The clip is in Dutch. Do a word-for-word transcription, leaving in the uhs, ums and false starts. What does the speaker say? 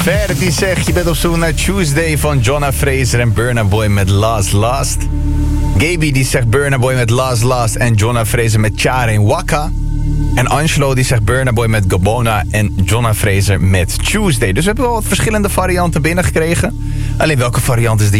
Ver die zegt, je bent op zoek naar Tuesday van Jonna Fraser en Burna Boy met Last Last. Gaby die zegt Burna Boy met Last Last en Jonna Fraser met Chare en Waka. En Angelo die zegt Burna Boy met Gabona en Jonna Fraser met Tuesday. Dus we hebben wel wat verschillende varianten binnengekregen. Alleen welke variant is die